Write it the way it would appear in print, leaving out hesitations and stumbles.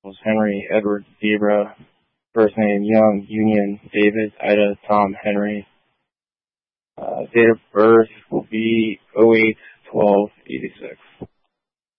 Was Henry Edward Zebra. First name Young Union David Ida Tom Henry. Date of birth will be 08/12/86.